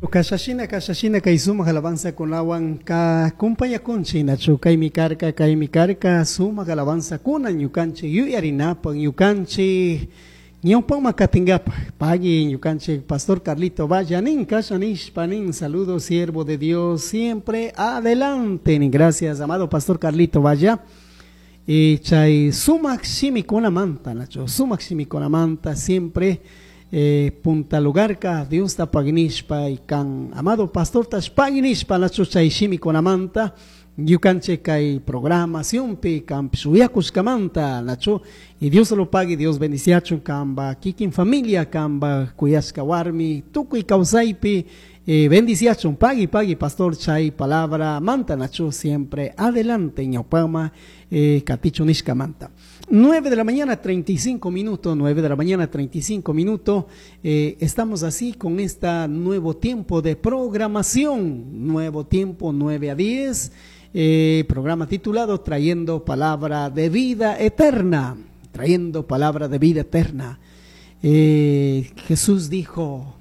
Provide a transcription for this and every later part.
Kasashina kaisuma alabanza con lawan ka kumpanya kunchina chu kay mikarka suma alabanza kuna nyukanchi yuyarinapa nyukanchi nyopang makatingap pagi nyukanchi Pastor Carlito Vallanin kasanish panin saludos siervo de Dios siempre adelante ni gracias amado Pastor Carlito Valla y chay sumak shimi con la manta nacho sumak shimi con la manta siempre punta lugar ka Dios ta pagnishpa y kan amado pastor tas pagnishpa la chuchay shimi con amanta yukanche kai programación pe kan suyakus kamanta nacho y Dios lo pague Dios beniciacho kamba kikin familia kamba kuyaska warmi tukuy kausaipi bendiciacho pagi pastor chay palabra manta nacho siempre adelante ñopama katicho nishkamanta 9 de la mañana 35 minutos, 9 de la mañana 35 minutos, estamos así con este nuevo tiempo de programación, nuevo tiempo 9 a 10, programa titulado Trayendo Palabra de Vida Eterna, trayendo palabra de vida eterna. Jesús dijo,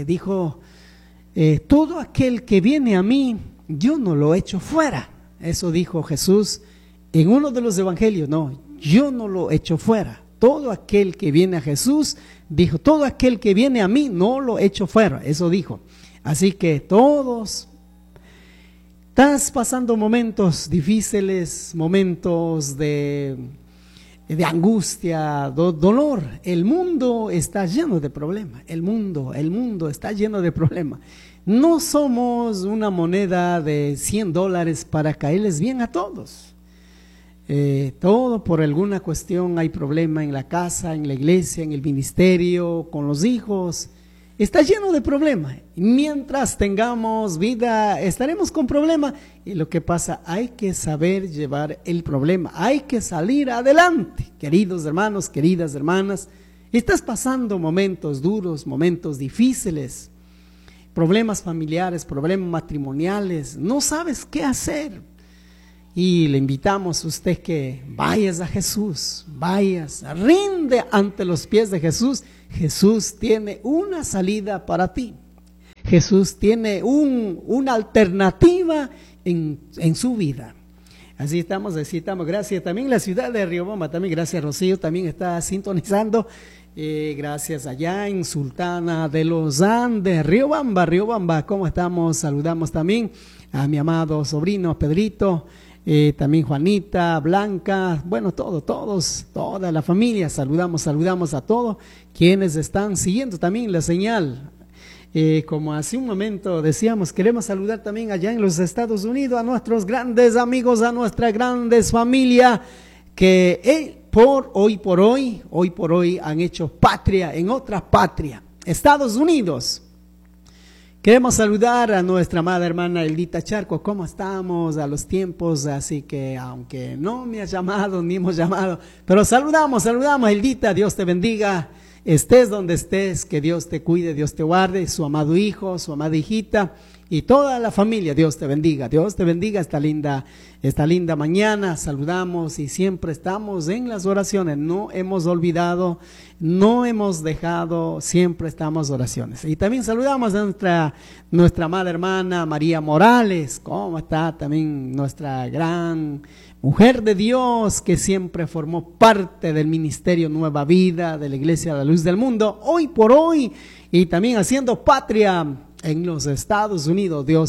todo aquel que viene a mí, yo no lo echo fuera. Eso dijo Jesús en uno de los evangelios, no. Yo no lo echo fuera. Todo aquel que viene a Jesús, dijo, todo aquel que viene a mí, no lo echo fuera. Eso dijo. Así que todos, estás pasando momentos difíciles, momentos de angustia, dolor. El mundo está lleno de problemas. El mundo está lleno de problemas. No somos una moneda de $100 para caerles bien a todos. Todo por alguna cuestión hay problema en la casa, en la iglesia, en el ministerio, con los hijos. Está lleno de problemas. Mientras tengamos vida, estaremos con problemas. Y lo que pasa, hay que saber llevar el problema. Hay que salir adelante. Queridos hermanos, queridas hermanas, estás pasando momentos duros, momentos difíciles, problemas familiares, problemas matrimoniales. No sabes qué hacer. Y le invitamos a usted que vayas a Jesús, rinde ante los pies de Jesús. Jesús tiene una salida para ti. Jesús tiene una alternativa en su vida. Así estamos. Gracias también la ciudad de Riobamba, también gracias Rocío, también está sintonizando. Gracias allá en Sultana de los Andes, Riobamba, ¿cómo estamos? Saludamos también a mi amado sobrino Pedrito. También Juanita, Blanca, bueno, toda la familia, saludamos a todos quienes están siguiendo también la señal. Como hace un momento decíamos, queremos saludar también allá en los Estados Unidos a nuestros grandes amigos, a nuestra grandes familia que hoy por hoy han hecho patria en otra patria, Estados Unidos. Queremos saludar a nuestra amada hermana Eldita Charco, ¿cómo estamos a los tiempos? Así que aunque no me has llamado, ni hemos llamado, pero saludamos Eldita, Dios te bendiga, estés donde estés, que Dios te cuide, Dios te guarde, su amado hijo, su amada hijita y toda la familia, Dios te bendiga esta linda mañana, saludamos y siempre estamos en las oraciones, no hemos olvidado, no hemos dejado, siempre estamos oraciones. Y también saludamos a nuestra amada hermana María Morales, ¿cómo está? También nuestra gran mujer de Dios que siempre formó parte del ministerio Nueva Vida de la Iglesia de la Luz del Mundo, hoy por hoy, y también haciendo patria en los Estados Unidos. Dios